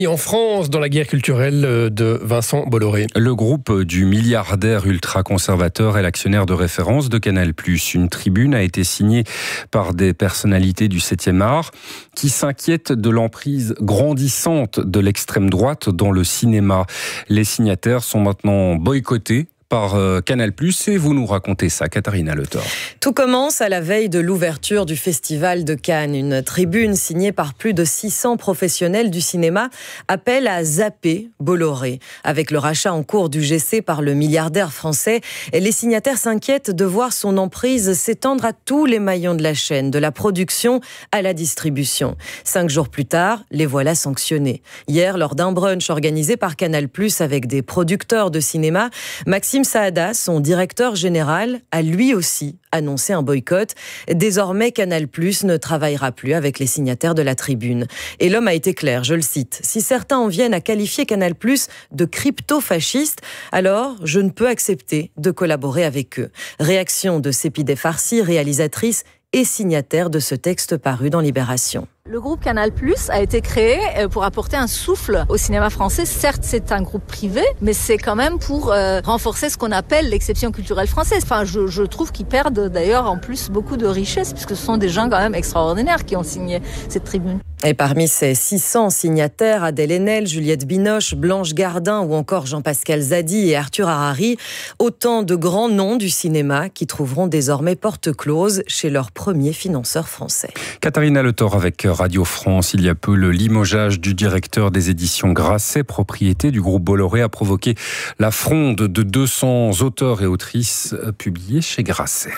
Et en France, dans la guerre culturelle de Vincent Bolloré. Le groupe du milliardaire ultra-conservateur est l'actionnaire de référence de Canal+. Une tribune a été signée par des personnalités du 7e art qui s'inquiètent de l'emprise grandissante de l'extrême droite dans le cinéma. Les signataires sont maintenant boycottés par Canal+, et vous nous racontez ça, Katharina Le Thor. Tout commence à la veille de l'ouverture du Festival de Cannes. Une tribune signée par plus de 600 professionnels du cinéma appelle à zapper Bolloré. Avec le rachat en cours du GC par le milliardaire français, les signataires s'inquiètent de voir son emprise s'étendre à tous les maillons de la chaîne, de la production à la distribution. 5 jours plus tard, les voilà sanctionnés. Hier, lors d'un brunch organisé par Canal+, avec des producteurs de cinéma, Maxime Saada, son directeur général, a lui aussi annoncé un boycott. Désormais, Canal+ ne travaillera plus avec les signataires de la tribune. Et l'homme a été clair, je le cite. « Si certains en viennent à qualifier Canal+ de crypto-fasciste, alors je ne peux accepter de collaborer avec eux. » Réaction de Sepideh Farsi, réalisatrice et signataire de ce texte paru dans Libération. Le groupe Canal+ a été créé pour apporter un souffle au cinéma français. Certes, c'est un groupe privé, mais c'est quand même pour renforcer ce qu'on appelle l'exception culturelle française. Enfin, je trouve qu'ils perdent d'ailleurs en plus beaucoup de richesses, puisque ce sont des gens quand même extraordinaires qui ont signé cette tribune. Et parmi ces 600 signataires, Adèle Haenel, Juliette Binoche, Blanche Gardin ou encore Jean-Pascal Zadi et Arthur Harari, autant de grands noms du cinéma qui trouveront désormais porte close chez leur premier financeur français. Katharina Le Thor avec Radio France. Il y a peu, le limogeage du directeur des éditions Grasset, propriété du groupe Bolloré, a provoqué la fronde de 200 auteurs et autrices publiés chez Grasset.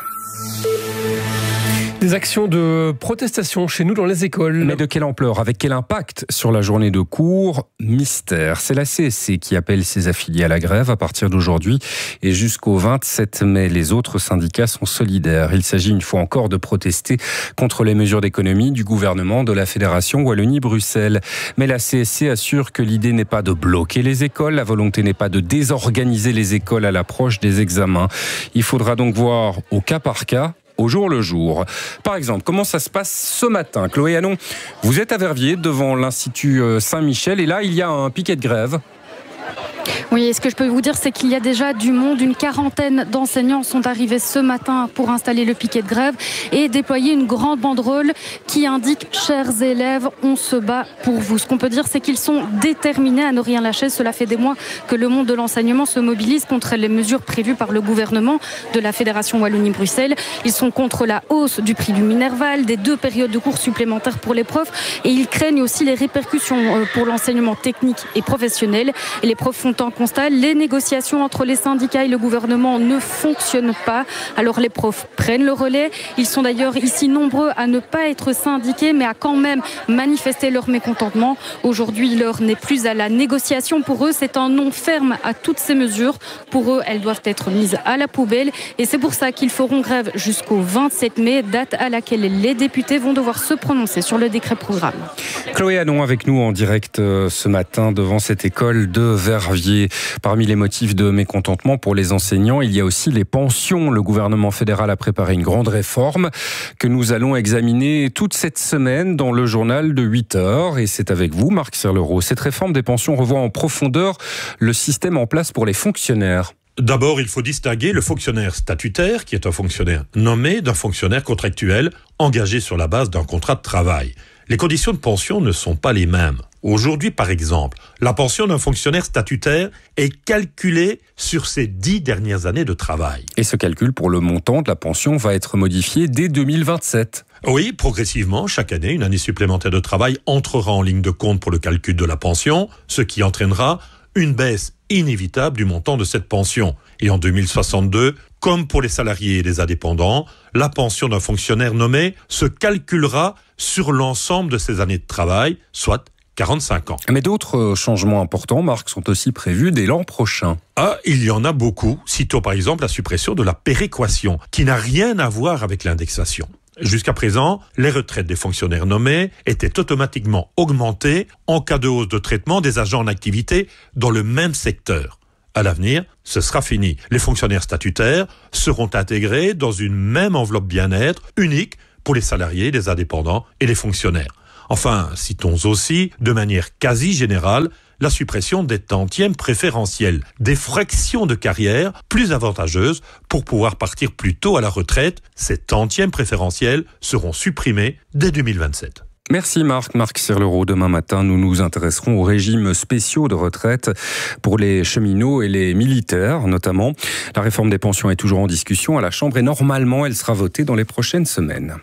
Des actions de protestation chez nous dans les écoles. Mais de quelle ampleur? Avec quel impact sur la journée de cours? Mystère. C'est la CSC qui appelle ses affiliés à la grève à partir d'aujourd'hui et jusqu'au 27 mai. Les autres syndicats sont solidaires. Il s'agit une fois encore de protester contre les mesures d'économie du gouvernement de la Fédération Wallonie-Bruxelles. Mais la CSC assure que l'idée n'est pas de bloquer les écoles. La volonté n'est pas de désorganiser les écoles à l'approche des examens. Il faudra donc voir au cas par cas, au jour le jour. Par exemple, comment ça se passe ce matin? Chloé Hanon, vous êtes à Verviers devant l'Institut Saint-Michel et là, il y a un piquet de grève. Oui, et ce que je peux vous dire, c'est qu'il y a déjà du monde. Une quarantaine d'enseignants sont arrivés ce matin pour installer le piquet de grève et déployer une grande banderole qui indique « Chers élèves, on se bat pour vous ». Ce qu'on peut dire, c'est qu'ils sont déterminés à ne rien lâcher. Cela fait des mois que le monde de l'enseignement se mobilise contre les mesures prévues par le gouvernement de la Fédération Wallonie-Bruxelles. Ils sont contre la hausse du prix du Minerval, des 2 périodes de cours supplémentaires pour les profs et ils craignent aussi les répercussions pour l'enseignement technique et professionnel. Et les profs font en constat, les négociations entre les syndicats et le gouvernement ne fonctionnent pas. Alors les profs prennent le relais. Ils sont d'ailleurs ici nombreux à ne pas être syndiqués, mais à quand même manifester leur mécontentement. Aujourd'hui, l'heure n'est plus à la négociation. Pour eux, c'est un non ferme à toutes ces mesures. Pour eux, elles doivent être mises à la poubelle. Et c'est pour ça qu'ils feront grève jusqu'au 27 mai, date à laquelle les députés vont devoir se prononcer sur le décret programme. Chloé Hanon avec nous en direct ce matin devant cette école de Verviers. Parmi les motifs de mécontentement pour les enseignants, il y a aussi les pensions. Le gouvernement fédéral a préparé une grande réforme que nous allons examiner toute cette semaine dans le journal de 8 heures. Et c'est avec vous, Marc Serlereau. Cette réforme des pensions revoit en profondeur le système en place pour les fonctionnaires. D'abord, il faut distinguer le fonctionnaire statutaire, qui est un fonctionnaire nommé, d'un fonctionnaire contractuel, engagé sur la base d'un contrat de travail. Les conditions de pension ne sont pas les mêmes. Aujourd'hui, par exemple, la pension d'un fonctionnaire statutaire est calculée sur ses 10 dernières années de travail. Et ce calcul pour le montant de la pension va être modifié dès 2027. Oui, progressivement, chaque année, une année supplémentaire de travail entrera en ligne de compte pour le calcul de la pension, ce qui entraînera une baisse inévitable du montant de cette pension. Et en 2062, comme pour les salariés et les indépendants, la pension d'un fonctionnaire nommé se calculera sur l'ensemble de ses années de travail, soit 45 ans. Mais d'autres changements importants, Marc, sont aussi prévus dès l'an prochain. Il y en a beaucoup. Citons par exemple la suppression de la péréquation, qui n'a rien à voir avec l'indexation. Jusqu'à présent, les retraites des fonctionnaires nommés étaient automatiquement augmentées en cas de hausse de traitement des agents en activité dans le même secteur. À l'avenir, ce sera fini. Les fonctionnaires statutaires seront intégrés dans une même enveloppe bien-être unique pour les salariés, les indépendants et les fonctionnaires. Enfin, citons aussi, de manière quasi générale, la suppression des tantièmes préférentiels, des fractions de carrière plus avantageuses pour pouvoir partir plus tôt à la retraite. Ces tantièmes préférentiels seront supprimés dès 2027. Merci Marc Sirleroux. Demain matin, nous nous intéresserons aux régimes spéciaux de retraite pour les cheminots et les militaires notamment. La réforme des pensions est toujours en discussion à la Chambre et normalement elle sera votée dans les prochaines semaines.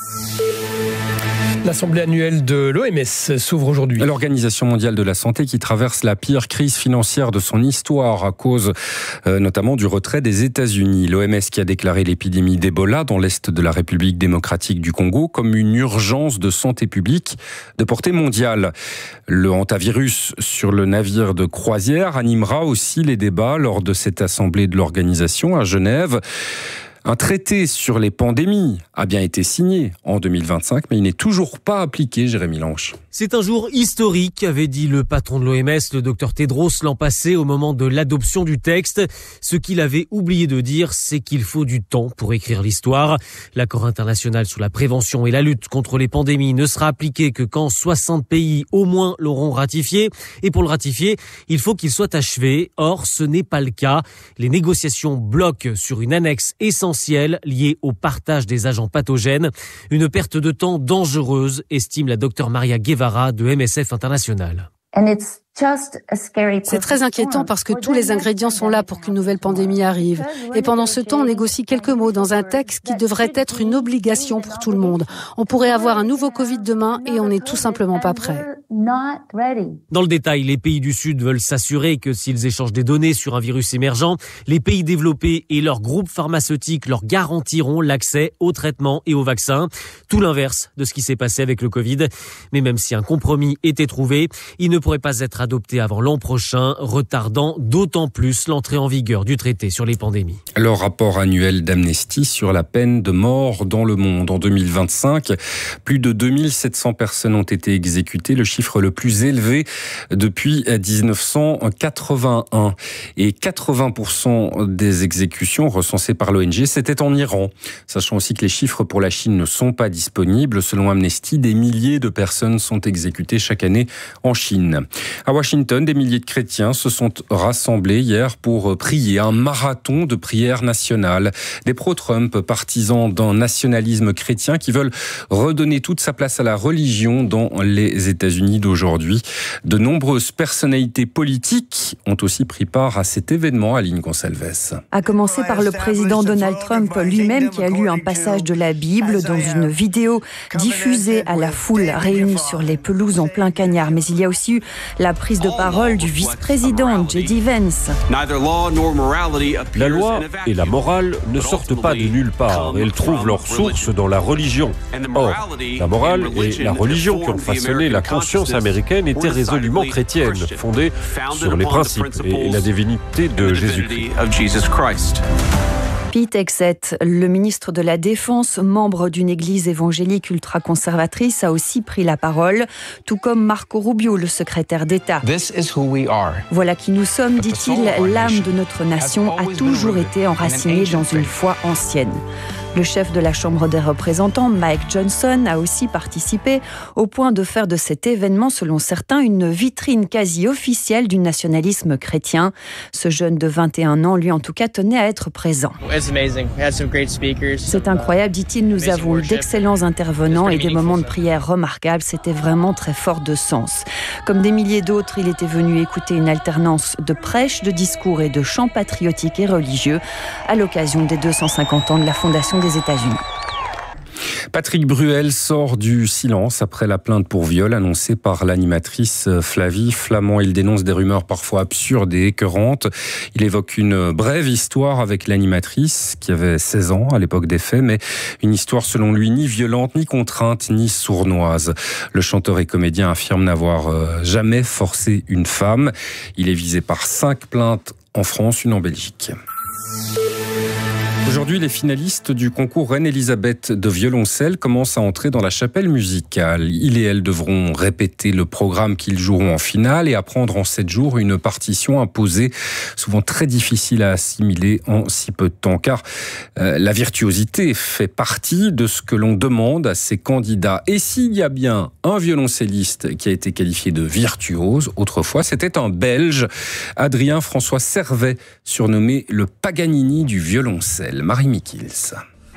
L'Assemblée annuelle de l'OMS s'ouvre aujourd'hui. L'Organisation mondiale de la santé qui traverse la pire crise financière de son histoire à cause notamment du retrait des États-Unis. L'OMS qui a déclaré l'épidémie d'Ebola dans l'est de la République démocratique du Congo comme une urgence de santé publique de portée mondiale. Le hantavirus sur le navire de croisière animera aussi les débats lors de cette assemblée de l'organisation à Genève. Un traité sur les pandémies a bien été signé en 2025, mais il n'est toujours pas appliqué, Jérémy Lanche. C'est un jour historique, avait dit le patron de l'OMS, le Dr Tedros, l'an passé au moment de l'adoption du texte. Ce qu'il avait oublié de dire, c'est qu'il faut du temps pour écrire l'histoire. L'accord international sur la prévention et la lutte contre les pandémies ne sera appliqué que quand 60 pays au moins l'auront ratifié. Et pour le ratifier, il faut qu'il soit achevé. Or, ce n'est pas le cas. Les négociations bloquent sur une annexe essentielle liée au partage des agents pathogènes. Une perte de temps dangereuse, estime la Dr Maria Guevara de MSF International. C'est très inquiétant parce que tous les ingrédients sont là pour qu'une nouvelle pandémie arrive. Et pendant ce temps, on négocie quelques mots dans un texte qui devrait être une obligation pour tout le monde. On pourrait avoir un nouveau Covid demain et on n'est tout simplement pas prêt. Dans le détail, les pays du Sud veulent s'assurer que s'ils échangent des données sur un virus émergent, les pays développés et leurs groupes pharmaceutiques leur garantiront l'accès aux traitements et aux vaccins. Tout l'inverse de ce qui s'est passé avec le Covid. Mais même si un compromis était trouvé, il ne pourrait pas être adopté avant l'an prochain, retardant d'autant plus l'entrée en vigueur du traité sur les pandémies. Le rapport annuel d'Amnesty sur la peine de mort dans le monde. En 2025, plus de 2700 personnes ont été exécutées, le chiffre le plus élevé depuis 1981. Et 80% des exécutions recensées par l'ONG, c'était en Iran. Sachant aussi que les chiffres pour la Chine ne sont pas disponibles. Selon Amnesty, des milliers de personnes sont exécutées chaque année en Chine. À Washington, des milliers de chrétiens se sont rassemblés hier pour prier, un marathon de prière nationale. Des pro-Trump, partisans d'un nationalisme chrétien qui veulent redonner toute sa place à la religion dans les États-Unis d'aujourd'hui. De nombreuses personnalités politiques ont aussi pris part à cet événement, Aline Gonçalves. À commencer par le président Donald Trump lui-même qui a lu un passage de la Bible dans une vidéo diffusée à la foule réunie sur les pelouses en plein cagnard. Mais il y a aussi eu la prise de parole du vice-président J.D. Vance. La loi et la morale ne sortent pas de nulle part. Elles trouvent leur source dans la religion. Or, la morale et la religion qui ont façonné la conscience américaine étaient résolument chrétiennes, fondées sur les principes et la divinité de Jésus-Christ. Pete Hegseth, le ministre de la Défense, membre d'une église évangélique ultra-conservatrice, a aussi pris la parole, tout comme Marco Rubio, le secrétaire d'État. Voilà qui nous sommes, dit-il, l'âme de notre nation a toujours été enracinée dans une foi ancienne. Le chef de la Chambre des représentants, Mike Johnson, a aussi participé au point de faire de cet événement, selon certains, une vitrine quasi officielle du nationalisme chrétien. Ce jeune de 21 ans, lui en tout cas, tenait à être présent. C'est incroyable, dit-il, nous avons eu d'excellents intervenants et des moments de prière remarquables. C'était vraiment très fort de sens. Comme des milliers d'autres, il était venu écouter une alternance de prêches, de discours et de chants patriotiques et religieux à l'occasion des 250 ans de la fondation des États-Unis. Patrick Bruel sort du silence après la plainte pour viol annoncée par l'animatrice Flavie Flament. Il dénonce des rumeurs parfois absurdes et écœurantes. Il évoque une brève histoire avec l'animatrice qui avait 16 ans à l'époque des faits, mais une histoire selon lui ni violente, ni contrainte, ni sournoise. Le chanteur et comédien affirme n'avoir jamais forcé une femme. Il est visé par 5 plaintes en France, une en Belgique. Aujourd'hui, les finalistes du concours Reine-Élisabeth de violoncelle commencent à entrer dans la chapelle musicale. Ils et elles devront répéter le programme qu'ils joueront en finale et apprendre en 7 jours une partition imposée, souvent très difficile à assimiler en si peu de temps. Car la virtuosité fait partie de ce que l'on demande à ces candidats. Et s'il y a bien un violoncelliste qui a été qualifié de virtuose, autrefois, c'était un Belge, Adrien François Servet, surnommé le Paganini du violoncelle. Marie Mikils.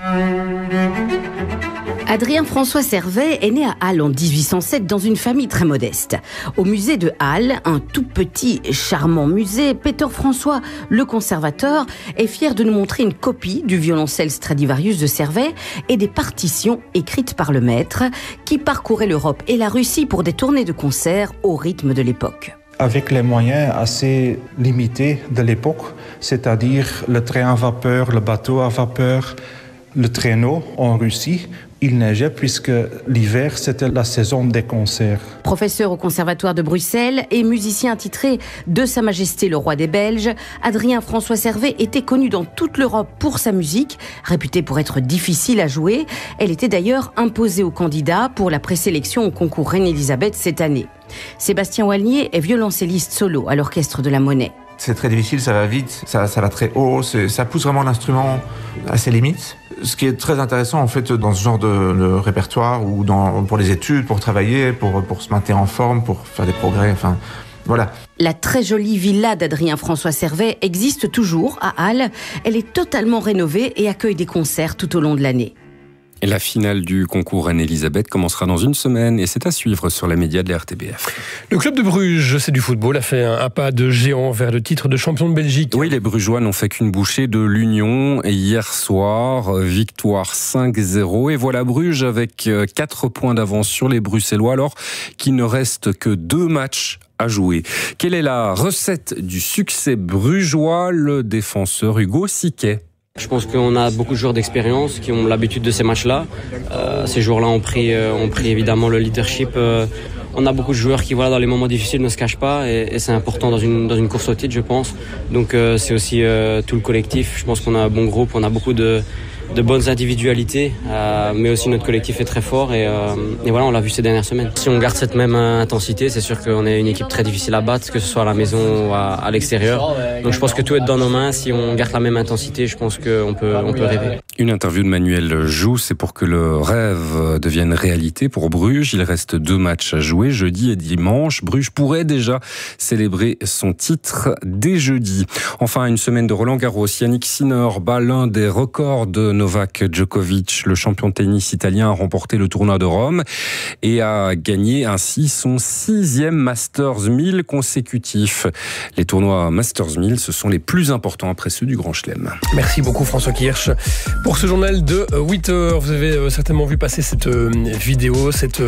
Adrien François Servet est né à Halle en 1807 dans une famille très modeste. Au musée de Halle, un tout petit charmant musée, Peter François, le conservateur, est fier de nous montrer une copie du violoncelle Stradivarius de Servet et des partitions écrites par le maître qui parcourait l'Europe et la Russie pour des tournées de concerts au rythme de l'époque. Avec les moyens assez limités de l'époque, c'est-à-dire le train à vapeur, le bateau à vapeur, le traîneau en Russie, il neigeait puisque l'hiver, c'était la saison des concerts. Professeur au Conservatoire de Bruxelles et musicien attitré de Sa Majesté le Roi des Belges, Adrien François Servet était connu dans toute l'Europe pour sa musique, réputée pour être difficile à jouer. Elle était d'ailleurs imposée aux candidats pour la présélection au concours Reine-Élisabeth cette année. Sébastien Walnier est violoncelliste solo à l'Orchestre de la Monnaie. C'est très difficile, ça va vite, ça va très haut, ça pousse vraiment l'instrument à ses limites. Ce qui est très intéressant en fait dans ce genre de répertoire ou pour les études, pour travailler, pour se maintenir en forme, pour faire des progrès, enfin voilà. La très jolie villa d'Adrien François Servet existe toujours à Halle. Elle est totalement rénovée et accueille des concerts tout au long de l'année. Et la finale du concours Reine-Élisabeth commencera dans une semaine et c'est à suivre sur les médias de la RTBF. Le club de Bruges, c'est du football, a fait un pas de géant vers le titre de champion de Belgique. Oui, les Brugeois n'ont fait qu'une bouchée de l'Union et hier soir, victoire 5-0. Et voilà Bruges avec 4 points d'avance sur les Bruxellois alors qu'il ne reste que 2 matchs à jouer. Quelle est la recette du succès brugeois? Le défenseur Hugo Siquet. Je pense qu'on a beaucoup de joueurs d'expérience qui ont l'habitude de ces matchs-là. Ces joueurs-là ont pris évidemment le leadership. On a beaucoup de joueurs qui, dans les moments difficiles, ne se cachent pas et c'est important dans une course au titre, je pense. Donc c'est aussi tout le collectif. Je pense qu'on a un bon groupe, on a beaucoup de bonnes individualités, mais aussi notre collectif est très fort et voilà, on l'a vu ces dernières semaines. Si on garde cette même intensité, c'est sûr qu'on est une équipe très difficile à battre, que ce soit à la maison ou à l'extérieur. Donc je pense que tout est dans nos mains. Si on garde la même intensité, je pense qu'on peut rêver. Une interview de Manuel Joux, c'est pour que le rêve devienne réalité pour Bruges. Il reste 2 matchs à jouer, jeudi et dimanche. Bruges pourrait déjà célébrer son titre dès jeudi. Enfin, une semaine de Roland-Garros. Yannick Sinner bat l'un des records de Novak Djokovic. Le champion de tennis italien a remporté le tournoi de Rome et a gagné ainsi son 6e Masters 1000 consécutif. Les tournois Masters 1000, ce sont les plus importants après ceux du Grand Chelem. Merci beaucoup François Kirsch. Pour ce journal de 8h, vous avez certainement vu passer cette vidéo, cet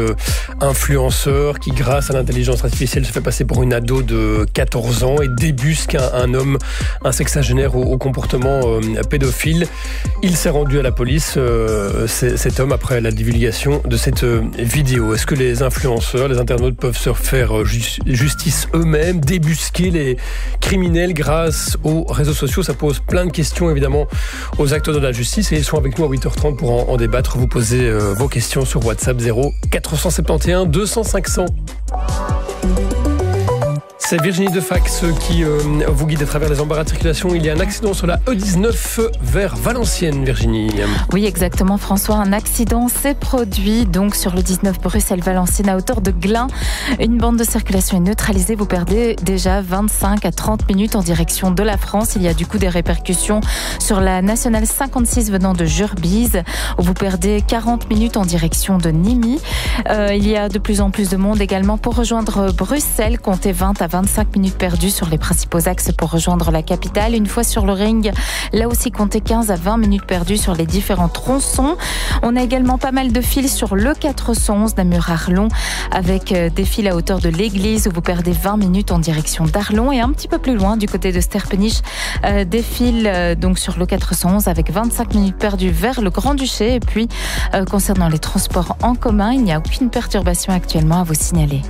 influenceur qui, grâce à l'intelligence artificielle, se fait passer pour une ado de 14 ans et débusque un homme, un sexagénaire au comportement pédophile. Il s'est rendu à la police, cet homme, après la divulgation de cette vidéo. Est-ce que les influenceurs, les internautes peuvent se faire justice eux-mêmes, débusquer les criminels grâce aux réseaux sociaux? Ça pose plein de questions, évidemment, aux acteurs de la justice. Et ils sont avec nous à 8h30 pour en débattre. Vous posez vos questions sur WhatsApp 0471 200 500. C'est Virginie Defax qui vous guide à travers les embarras de circulation. Il y a un accident sur la E19 vers Valenciennes, Virginie. Oui, exactement, François. Un accident s'est produit donc sur le 19 Bruxelles-Valenciennes à hauteur de Glun. Une bande de circulation est neutralisée. Vous perdez déjà 25 à 30 minutes en direction de la France. Il y a du coup des répercussions sur la nationale 56 venant de Jurbise. Vous perdez 40 minutes en direction de Nîmes. Il y a de plus en plus de monde également pour rejoindre Bruxelles. Comptez 20 à 25 minutes perdues sur les principaux axes pour rejoindre la capitale. Une fois sur le ring, là aussi comptez 15 à 20 minutes perdues sur les différents tronçons. On a également pas mal de fils sur le 411 Namur-Arlon avec des fils à hauteur de l'église où vous perdez 20 minutes en direction d'Arlon et un petit peu plus loin du côté de Sterpenich des fils donc sur le 411 avec 25 minutes perdues vers le Grand-Duché. Et puis concernant les transports en commun, il n'y a aucune perturbation actuellement à vous signaler.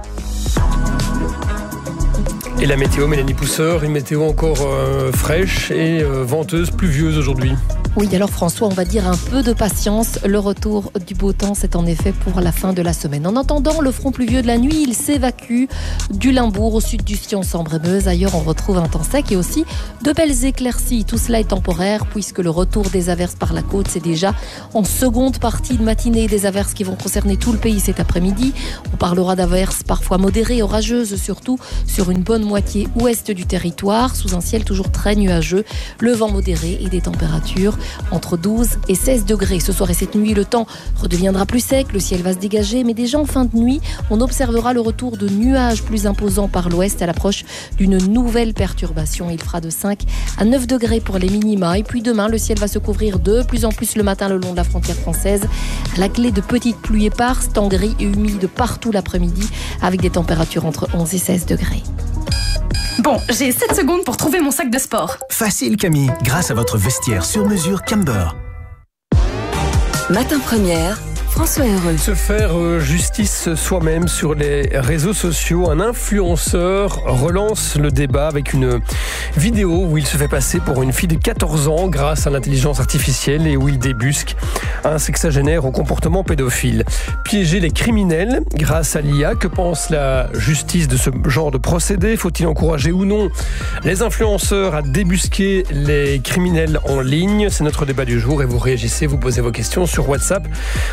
Et la météo, Mélanie Pousseur, une météo encore fraîche et venteuse, pluvieuse aujourd'hui. Oui, alors François, on va dire un peu de patience. Le retour du beau temps, c'est en effet pour la fin de la semaine. En attendant, le front pluvieux de la nuit, il s'évacue du Limbourg au sud du Sion, Sambre-et-Meuse. Ailleurs, on retrouve un temps sec et aussi de belles éclaircies. Tout cela est temporaire puisque le retour des averses par la côte, c'est déjà en seconde partie de matinée. Des averses qui vont concerner tout le pays cet après-midi. On parlera d'averses parfois modérées, orageuses, surtout sur une bonne moitié ouest du territoire, sous un ciel toujours très nuageux. Le vent modéré et des températures entre 12 et 16 degrés. Ce soir et cette nuit, le temps redeviendra plus sec, le ciel va se dégager, mais déjà en fin de nuit, on observera le retour de nuages plus imposants par l'ouest à l'approche d'une nouvelle perturbation. Il fera de 5 à 9 degrés pour les minima. Et puis demain, le ciel va se couvrir de plus en plus le matin le long de la frontière française. À la clé de petites pluies éparses, temps gris et humide partout l'après-midi, avec des températures entre 11 et 16 degrés. Bon, j'ai 7 secondes pour trouver mon sac de sport. Facile Camille, grâce à votre vestiaire sur mesure Camber. Matin Première, François Heureux. Se faire justice soi-même sur les réseaux sociaux. Un influenceur relance le débat avec une vidéo où il se fait passer pour une fille de 14 ans grâce à l'intelligence artificielle et où il débusque un sexagénaire au comportement pédophile. Piéger les criminels grâce à l'IA. Que pense la justice de ce genre de procédé? Faut-il encourager ou non les influenceurs à débusquer les criminels en ligne? C'est notre débat du jour et vous réagissez, vous posez vos questions sur WhatsApp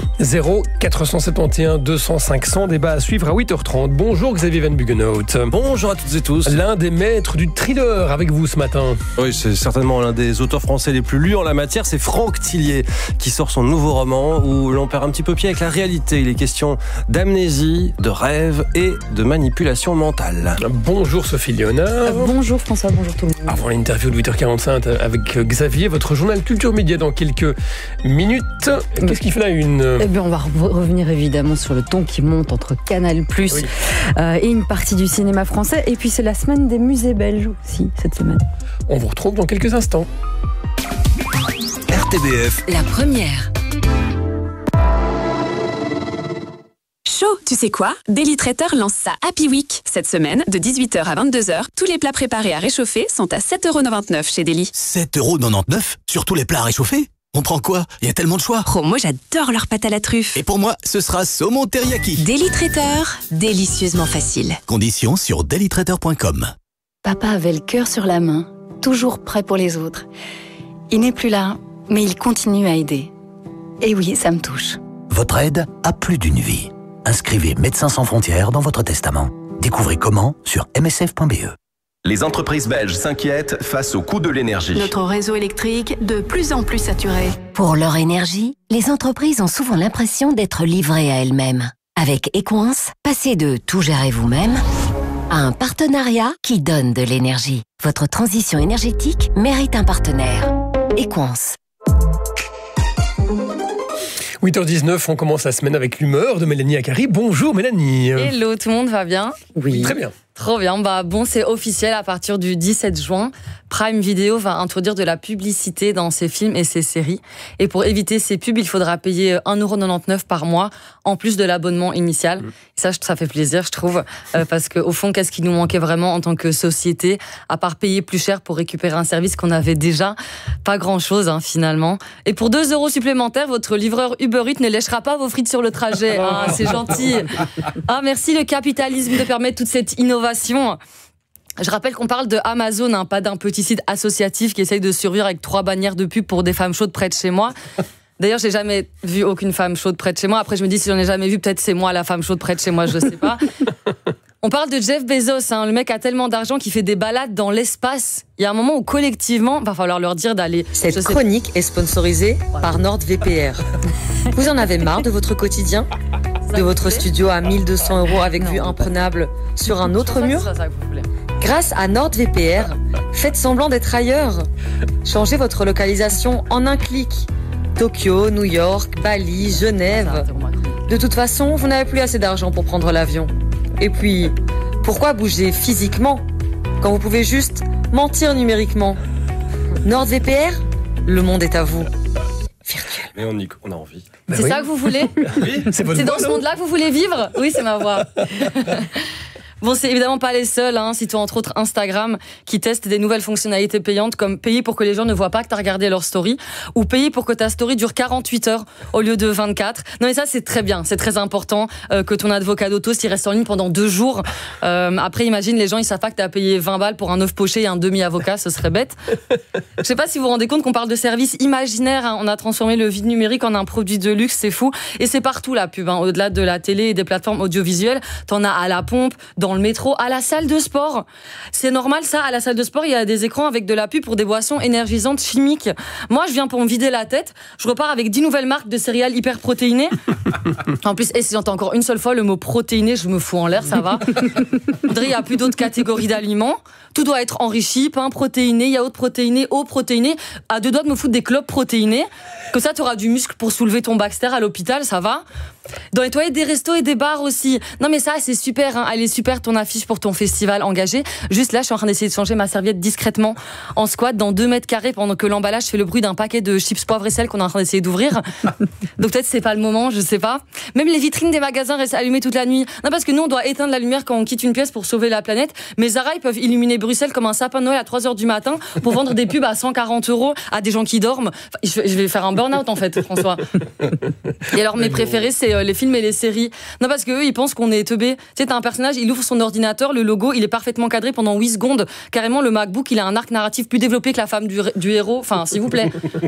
0471 200 500. Débat à suivre à 8h30. Bonjour Xavier Van Buggenhout. Bonjour à toutes et tous. L'un des maîtres du thriller avec vous ce matin. Oui, c'est certainement l'un des auteurs français les plus lus en la matière. C'est Franck Tillier qui sort son nouveau roman où l'on perd un petit peu pied avec la réalité. Il est question d'amnésie, de rêve et de manipulation mentale. Bonjour Sophie Léonard. Bonjour François, bonjour tout le monde. Avant l'interview de 8h45 avec Xavier, votre journal Culture Média dans quelques minutes. Qu'est-ce qui fait la une? Eh bien, on va revenir évidemment sur le ton qui monte entre Canal+, et une partie du cinéma français. Et puis c'est la semaine des musées belges aussi, cette semaine. On vous retrouve dans quelques instants. RTBF. La première. Chaud, tu sais quoi? Daily Traiteur lance sa Happy Week. Cette semaine, de 18h à 22h, tous les plats préparés à réchauffer sont à 7,99€ chez Daily. 7,99€ sur tous les plats à réchauffer? On prend quoi? Il y a tellement de choix. Oh, moi j'adore leur pâte à la truffe. Et pour moi, ce sera saumon teriyaki. Daily Traiteur, délicieusement facile. Conditions sur dailytraiteur.com. Papa avait le cœur sur la main, toujours prêt pour les autres. Il n'est plus là, mais il continue à aider. Et oui, ça me touche. Votre aide a plus d'une vie. Inscrivez Médecins sans frontières dans votre testament. Découvrez comment sur msf.be. Les entreprises belges s'inquiètent face au coût de l'énergie. Notre réseau électrique de plus en plus saturé. Pour leur énergie, les entreprises ont souvent l'impression d'être livrées à elles-mêmes. Avec Equance, passez de tout gérer vous-même à un partenariat qui donne de l'énergie. Votre transition énergétique mérite un partenaire. Equance. 8h19, on commence la semaine avec l'humeur de Mélanie Acari. Bonjour Mélanie. Hello, tout le monde va bien? Oui. Très bien. Trop bien. Bon, c'est officiel, à partir du 17 juin, Prime Video va introduire de la publicité dans ses films et ses séries. Et pour éviter ces pubs, il faudra payer 1,99€ par mois, en plus de l'abonnement initial. Et ça fait plaisir, je trouve, parce qu'au fond, qu'est-ce qui nous manquait vraiment en tant que société, à part payer plus cher pour récupérer un service qu'on avait déjà? Pas grand-chose, finalement. Et pour 2€ supplémentaires, votre livreur Uber Eats ne léchera pas vos frites sur le trajet. C'est gentil. Merci le capitalisme de permettre toute cette innovation. Je rappelle qu'on parle de Amazon, pas d'un petit site associatif qui essaye de survivre avec 3 bannières de pub pour des femmes chaudes près de chez moi. D'ailleurs, j'ai jamais vu aucune femme chaude près de chez moi. Après, je me dis, si j'en ai jamais vu, peut-être c'est moi la femme chaude près de chez moi, je sais pas. On parle de Jeff Bezos, le mec a tellement d'argent qu'il fait des balades dans l'espace. Il y a un moment où collectivement, va falloir leur dire d'aller... Cette chronique est sponsorisée par NordVPR. Vous en avez marre de votre quotidien ? De votre studio à 1200€ avec vue imprenable sur un autre mur? Grâce à NordVPR, faites semblant d'être ailleurs. Changez votre localisation en un clic. Tokyo, New York, Bali, Genève. De toute façon, vous n'avez plus assez d'argent pour prendre l'avion. Et puis, pourquoi bouger physiquement quand vous pouvez juste mentir numériquement? NordVPR, le monde est à vous. Virtuel. Mais on a envie. C'est ça que vous voulez? Oui, c'est dans ce monde-là que vous voulez vivre? Oui, c'est ma voix. Bon, c'est évidemment pas les seuls, citons entre autres Instagram, qui testent des nouvelles fonctionnalités payantes, comme payer pour que les gens ne voient pas que tu as regardé leur story, ou payer pour que ta story dure 48 heures au lieu de 24. Non mais ça, c'est très bien, c'est très important que ton avocado toast, il reste en ligne pendant 2 jours. Après, imagine, les gens, ils savent pas que tu as payé 20 balles pour un œuf poché et un demi-avocat, ce serait bête. Je sais pas si vous vous rendez compte qu'on parle de services imaginaires, on a transformé le vide numérique en un produit de luxe, c'est fou. Et c'est partout la pub, au-delà de la télé et des plateformes audiovisuelles. T'en as à la pompe, dans le métro, à la salle de sport. C'est normal ça, à la salle de sport, il y a des écrans avec de la pub pour des boissons énergisantes chimiques. Moi, je viens pour me vider la tête, je repars avec 10 nouvelles marques de céréales hyper protéinées. En plus, si j'entends encore une seule fois le mot protéiné, je me fous en l'air, ça va. Il n'y a plus d'autres catégories d'aliments. Tout doit être enrichi, pain protéiné, yaourt protéiné, eau protéinée. À 2 doigts de me foutre des clopes protéinées. Que ça, tu auras du muscle pour soulever ton Baxter à l'hôpital, ça va. Dans les toilettes des restos et des bars aussi. Non mais ça, c'est super, elle est super ton affiche pour ton festival engagé. Juste là, je suis en train d'essayer de changer ma serviette discrètement en squat dans 2 mètres carrés pendant que l'emballage fait le bruit d'un paquet de chips poivre et sel qu'on est en train d'essayer d'ouvrir. Donc peut-être c'est pas le moment, je sais pas. Même les vitrines des magasins restent allumées toute la nuit. Non, parce que nous, on doit éteindre la lumière quand on quitte une pièce pour sauver la planète. Mais Zara, ils peuvent illuminer Bruxelles comme un sapin de Noël à 3h du matin pour vendre des pubs à 140 € à des gens qui dorment. Enfin, je vais faire un burn-out en fait, François. Et alors mes préférés, c'est les films et les séries. Non, parce qu'eux, ils pensent qu'on est teubé. Tu sais, t'as un personnage, il ouvre son ordinateur, le logo, il est parfaitement cadré pendant 8 secondes. Carrément, le MacBook, il a un arc narratif plus développé que la femme du héros. Enfin, s'il vous plaît.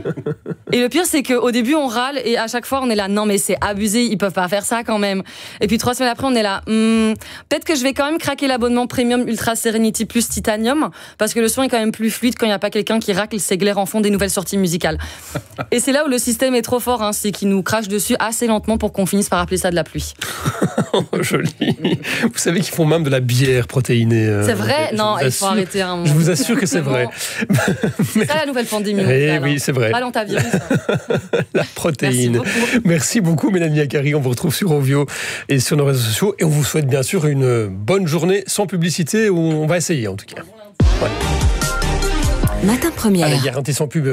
Et le pire, c'est qu'au début, on râle et à chaque fois, on est là, non, mais c'est abusé, ils peuvent pas faire ça quand même. Et puis 3 semaines après, on est là, peut-être que je vais quand même craquer l'abonnement Premium Ultra Serenity Plus Titanium, parce que le son est quand même plus fluide quand il n'y a pas quelqu'un qui racle ses glaires en fond des nouvelles sorties musicales. Et c'est là où le système est trop fort, c'est qu'il nous crache dessus assez lentement pour qu'on finisse par appeler ça de la pluie. Joli. Vous savez qu'ils font même de la bière protéinée. C'est vrai? Non, il faut arrêter un moment. Je vous assure que c'est vrai. C'est ça la nouvelle pandémie. Oui, c'est vrai. Ralentavirus. La protéine. Merci beaucoup, Mélanie Akari. On vous retrouve sur Ovio et sur nos réseaux sociaux. Et on vous souhaite bien sûr une bonne journée sans publicité, où on va essayer en tout cas. Ouais. Matin première. Allez, garantie sans pub,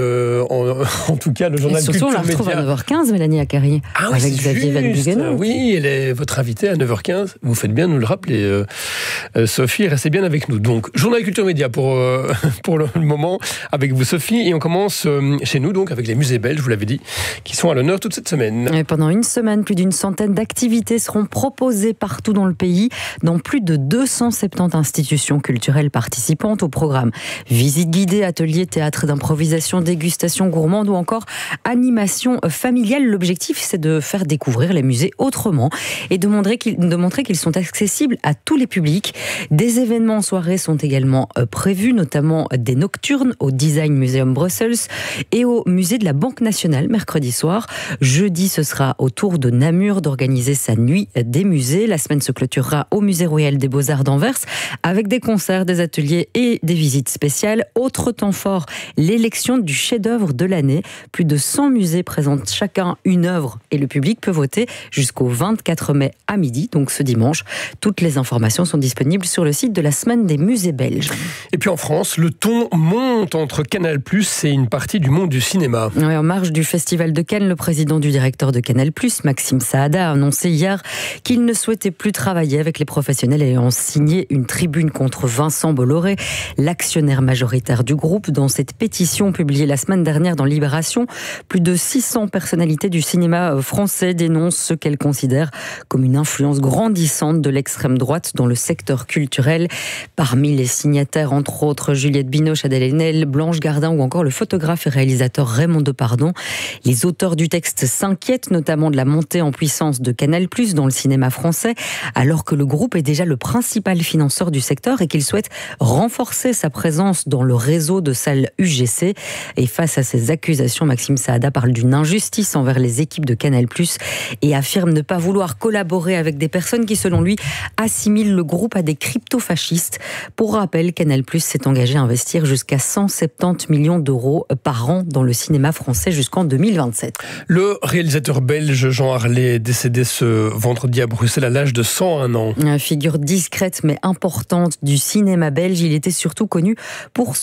en tout cas, le journal et surtout, Culture on la retrouve Média. à 9h15, Mélanie Akari, avec Xavier Van Bugenen. Oui, elle est votre invitée à 9h15. Vous faites bien de nous le rappeler, Sophie. Restez bien avec nous. Donc, journal Culture Média pour le moment, avec vous, Sophie. Et on commence chez nous, donc, avec les musées belges, je vous l'avais dit, qui sont à l'honneur toute cette semaine. Et pendant une semaine, plus d'une centaine d'activités seront proposées partout dans le pays, dans plus de 270 institutions culturelles participantes au programme. Visite guidée, ateliers, théâtre d'improvisation, dégustation gourmande ou encore animation familiale. L'objectif, c'est de faire découvrir les musées autrement et de montrer qu'ils sont accessibles à tous les publics. Des événements en soirée sont également prévus, notamment des nocturnes au Design Museum Brussels et au musée de la Banque Nationale mercredi soir. Jeudi, ce sera au tour de Namur d'organiser sa nuit des musées. La semaine se clôturera au Musée Royal des Beaux-Arts d'Anvers avec des concerts, des ateliers et des visites spéciales. Autre temps fort, l'élection du chef-d'œuvre de l'année. Plus de 100 musées présentent chacun une œuvre et le public peut voter jusqu'au 24 mai à midi, donc ce dimanche. Toutes les informations sont disponibles sur le site de la Semaine des musées belges. Et puis en France, le ton monte entre Canal+ et une partie du monde du cinéma. Oui, en marge du Festival de Cannes, le président du directeur de Canal+, Maxime Saada, a annoncé hier qu'il ne souhaitait plus travailler avec les professionnels ayant signé une tribune contre Vincent Bolloré, l'actionnaire majoritaire du groupe. Dans cette pétition publiée la semaine dernière dans Libération, plus de 600 personnalités du cinéma français dénoncent ce qu'elles considèrent comme une influence grandissante de l'extrême droite dans le secteur culturel. Parmi les signataires, entre autres, Juliette Binoche, Adèle Haenel, Blanche Gardin ou encore le photographe et réalisateur Raymond Depardon. Les auteurs du texte s'inquiètent notamment de la montée en puissance de Canal+ dans le cinéma français, alors que le groupe est déjà le principal financeur du secteur et qu'il souhaite renforcer sa présence dans le réseau de salles UGC. Et face à ces accusations, Maxime Saada parle d'une injustice envers les équipes de Canal+ et affirme ne pas vouloir collaborer avec des personnes qui, selon lui, assimilent le groupe à des crypto-fascistes. Pour rappel, Canal+ s'est engagé à investir jusqu'à 170 millions d'euros par an dans le cinéma français jusqu'en 2027. Le réalisateur belge Jean Harlet est décédé ce vendredi à Bruxelles à l'âge de 101 ans. Une figure discrète mais importante du cinéma belge, il était surtout connu pour son film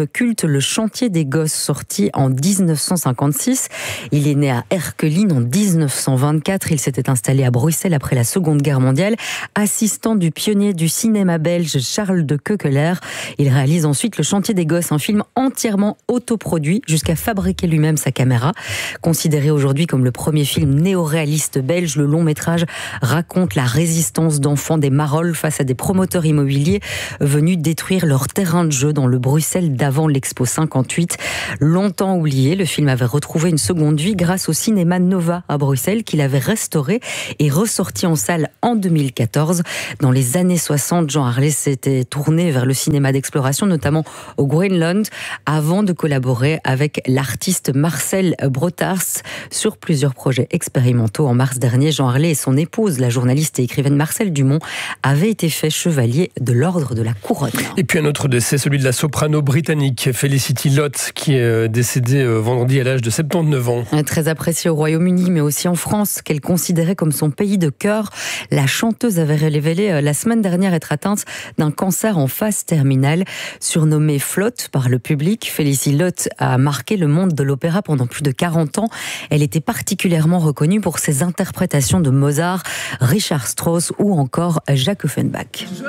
film culte Le Chantier des Gosses, sorti en 1956. Il est né à Erquelin en 1924. Il s'était installé à Bruxelles après la Seconde Guerre mondiale. Assistant du pionnier du cinéma belge Charles de Keukeler, il réalise ensuite Le Chantier des Gosses, un film entièrement autoproduit jusqu'à fabriquer lui-même sa caméra. Considéré aujourd'hui comme le premier film néo-réaliste belge, le long métrage raconte la résistance d'enfants des Marolles face à des promoteurs immobiliers venus détruire leur terrain de jeu dans le Bruxelles d'avant l'Expo 58. Longtemps oublié, le film avait retrouvé une seconde vie grâce au cinéma Nova à Bruxelles qu'il avait restauré et ressorti en salle en 2014. Dans les années 60, Jean Harlé s'était tourné vers le cinéma d'exploration, notamment au Groenland, avant de collaborer avec l'artiste Marcel Brotars sur plusieurs projets expérimentaux. En mars dernier, Jean Harlé et son épouse, la journaliste et écrivaine Marcelle Dumont, avaient été faits chevaliers de l'ordre de la Couronne. Et puis un autre décès, celui de la soprano britannique Felicity Lott, qui est décédée vendredi à l'âge de 79 ans. Très appréciée au Royaume-Uni, mais aussi en France, qu'elle considérait comme son pays de cœur. La chanteuse avait révélé la semaine dernière être atteinte d'un cancer en phase terminale. Surnommée Flotte par le public, Felicity Lott a marqué le monde de l'opéra pendant plus de 40 ans. Elle était particulièrement reconnue pour ses interprétations de Mozart, Richard Strauss ou encore Jacques Offenbach.